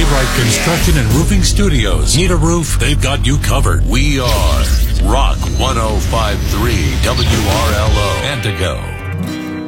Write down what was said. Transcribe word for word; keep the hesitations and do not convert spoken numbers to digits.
Millwright Construction and Roofing Studios. Need a roof? They've got you covered. We are Rock one oh five point three W R L O, Antigo.